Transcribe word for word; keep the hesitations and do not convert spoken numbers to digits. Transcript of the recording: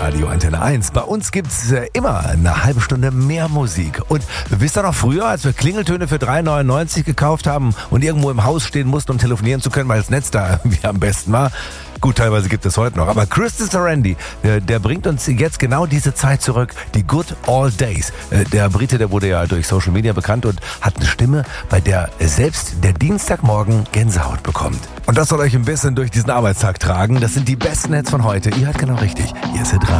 Radio Antenne eins. Bei uns gibt's äh, immer eine halbe Stunde mehr Musik. Und wisst ihr noch früher, als wir Klingeltöne für drei neunundneunzig gekauft haben und irgendwo im Haus stehen mussten, um telefonieren zu können, weil das Netz da irgendwie am besten war? Gut, teilweise gibt es heute noch. Aber Christopher Randy, der, der bringt uns jetzt genau diese Zeit zurück. Die Good Old Days. Der Brite, der wurde ja durch Social Media bekannt und hat eine Stimme, bei der selbst der Dienstagmorgen Gänsehaut bekommt. Und das soll euch ein bisschen durch diesen Arbeitstag tragen. Das sind die besten Hits von heute. Ihr hört genau richtig. Hier ist Hit